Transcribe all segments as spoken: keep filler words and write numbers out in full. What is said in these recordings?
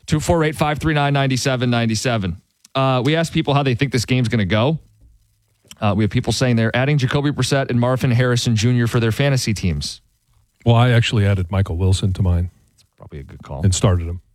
two four eight, five three nine, nine seven nine seven. Uh, we asked people how they think this game's going to go. Uh, we have people saying they're adding Jacoby Brissett and Marvin Harrison Junior for their fantasy teams. Well, I actually added Michael Wilson to mine. Probably a good call. And started him.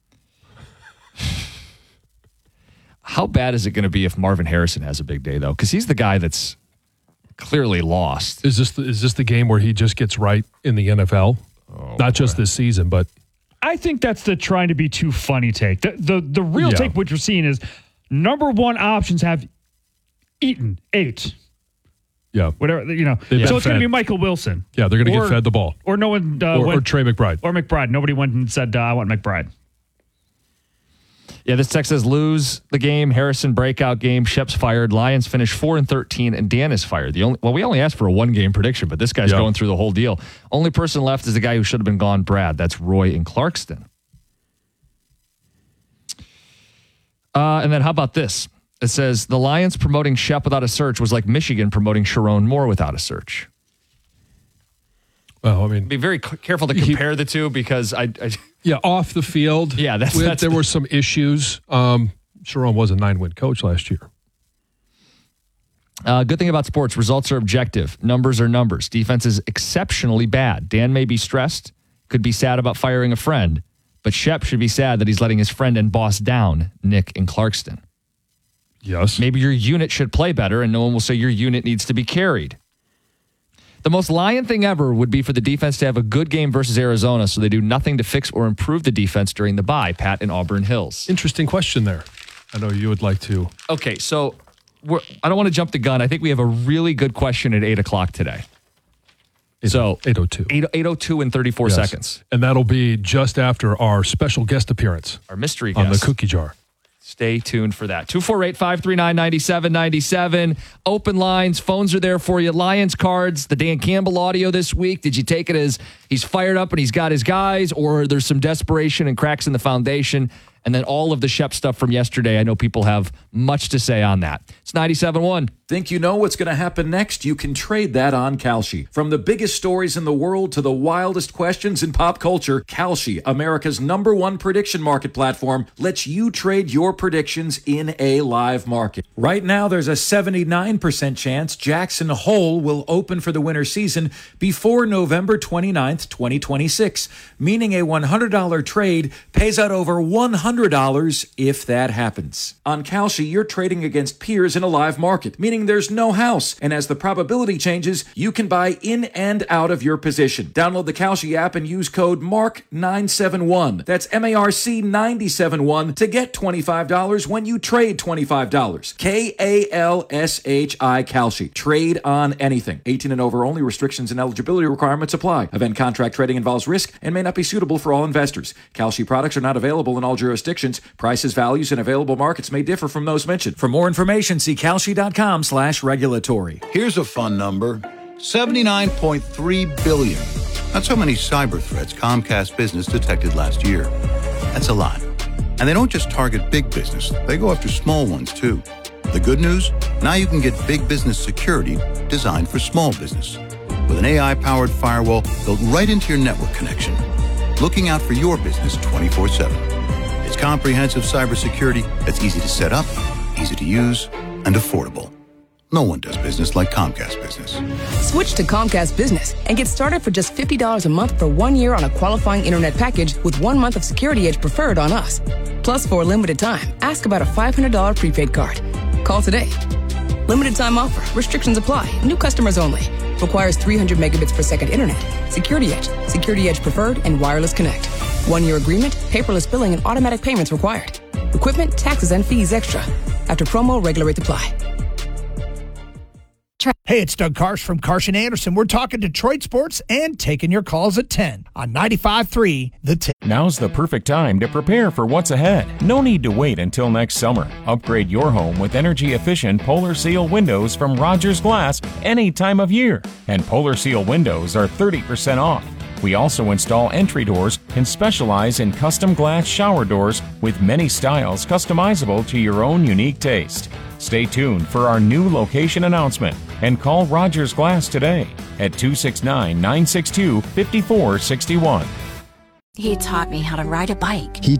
How bad is it going to be if Marvin Harrison has a big day, though? Because he's the guy that's clearly lost. Is this the, is this the game where he just gets right in the N F L? Oh, Not just boy. this season, but... I think that's the trying to be too funny take. The the, the real Yeah. take, what you're seeing is number one options have eaten, ate, Yeah. whatever, you know. They've So been it's going to fed. be Michael Wilson. Yeah, they're going to Or- get fed the ball. Or no one uh, Or, went, or Trey McBride. or McBride. Nobody went and said, uh, I want McBride. Yeah, this text says lose the game. Harrison breakout game. Shep's fired. Lions finish four and thirteen, and Dan is fired. The only well, we only asked for a one game prediction, but this guy's Yeah. going through the whole deal. Only person left is the guy who should have been gone, Brad. That's Roy in Clarkston. Uh, and then how about this? It says the Lions promoting Shep without a search was like Michigan promoting Sharon Moore without a search. Well, I mean, Be very c- careful to compare the two because I. I yeah, off the field. Yeah, that's- with- that's there the- were some issues. Um, Sharon was a nine-win coach last year. Uh, good thing about sports, results are objective. Numbers are numbers. Defense is exceptionally bad. Dan may be stressed, could be sad about firing a friend, but Shep should be sad that he's letting his friend and boss down, Nick in Clarkston. Yes. Maybe your unit should play better and no one will say your unit needs to be carried. The most Lion thing ever would be for the defense to have a good game versus Arizona so they do nothing to fix or improve the defense during the bye. Pat in Auburn Hills. Interesting question there. I know you would like to. Okay, so we're, I don't want to jump the gun. I think we have a really good question at eight o'clock today. So eight oh two. eight oh two and thirty-four Yes. seconds. And that'll be just after our special guest appearance Our mystery on the guest. cookie jar. Stay tuned for that. two four eight, five three nine, nine seven nine seven. Open lines. Phones are there for you. Lions cards. The Dan Campbell audio this week. Did you take it as he's fired up and he's got his guys, or there's some desperation and cracks in the foundation? And then all of the Shep stuff from yesterday. I know people have much to say on that. It's ninety-seven point one. Think you know what's going to happen next? You can trade that on Kalshi. From the biggest stories in the world to the wildest questions in pop culture, Kalshi, America's number one prediction market platform, lets you trade your predictions in a live market. Right now, there's a seventy-nine percent chance Jackson Hole will open for the winter season before November twenty-ninth, twenty twenty-six, meaning a one hundred dollars trade pays out over one hundred dollars if that happens. On Kalshi, you're trading against peers in a live market, meaning there's no house, and as the probability changes, you can buy in and out of your position. Download the Kalshi app and use code M A R C nine seven one. That's M A R C nine seven one to get twenty-five dollars when you trade twenty-five dollars. K A L S H I Kalshi. Trade on anything. eighteen and over only. Restrictions and eligibility requirements apply. Event contract trading involves risk and may not be suitable for all investors. Kalshi products are not available in all jurisdictions. Prices, values, and available markets may differ from those mentioned. For more information, see kalshi.com slash regulatory. Here's a fun number. seventy-nine point three billion. That's how many cyber threats Comcast Business detected last year. That's a lot. And they don't just target big business. They go after small ones, too. The good news? Now you can get big business security designed for small business. With an A I-powered firewall built right into your network connection. Looking out for your business twenty-four seven. It's comprehensive cybersecurity that's easy to set up, easy to use, and affordable. No one does business like Comcast Business. Switch to Comcast Business and get started for just fifty dollars a month for one year on a qualifying internet package with one month of Security Edge Preferred on us. Plus, for a limited time, ask about a five hundred dollars prepaid card. Call today. Limited time offer. Restrictions apply. New customers only. Requires three hundred megabits per second internet. Security Edge, Security Edge Preferred, and Wireless Connect. One-year agreement, paperless billing, and automatic payments required. Equipment, taxes, and fees extra. After promo, regular rates apply. Hey, it's Doug Karsh from Karsh and Anderson. We're talking Detroit sports and taking your calls at ten on ninety-five point three The Tick. Now's the perfect time to prepare for what's ahead. No need to wait until next summer. Upgrade your home with energy-efficient Polar Seal windows from Rogers Glass any time of year. And Polar Seal windows are thirty percent off. We also install entry doors and specialize in custom glass shower doors with many styles customizable to your own unique taste. Stay tuned for our new location announcement and call Rogers Glass today at two six nine, nine six two, five four six one. He taught me how to ride a bike. He